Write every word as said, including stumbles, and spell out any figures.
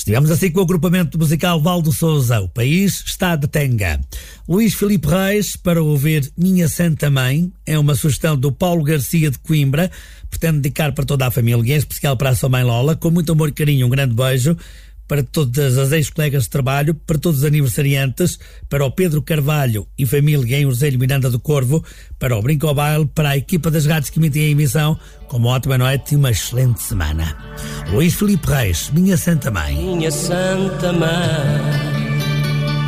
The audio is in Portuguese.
Estivemos assim com o agrupamento musical Valdo Sousa, O País Está de Tenga. Luís Filipe Reis, para ouvir Minha Santa Mãe, é uma sugestão do Paulo Garcia de Coimbra, pretende dedicar para toda a família, em especial para a sua mãe Lola, com muito amor e carinho, um grande beijo para todas as ex-colegas de trabalho, para todos os aniversariantes, para o Pedro Carvalho e família em Urzelho Miranda do Corvo, para o Brinco ao Baile, para a equipa das rádios que emitem a emissão, com uma ótima noite e uma excelente semana. Luís Filipe Reis, Minha Santa Mãe. Minha Santa Mãe,